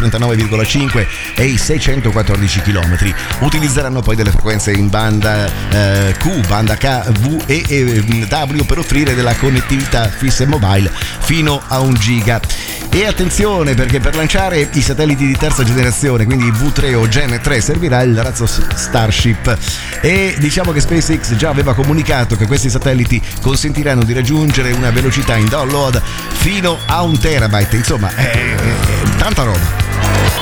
539,5 e i 614 km. Utilizzeranno poi delle frequenze in banda Q, banda K, V e W per offrire della connettività fissa e mobile fino a 1 giga. E attenzione, perché per lanciare i satelliti di terza generazione, quindi V3 o Gen 3, servirà il razzo Starship, e diciamo che SpaceX già aveva comunicato che questi satelliti consentiranno di raggiungere una velocità in download fino a 1 terabyte, insomma tanta roba.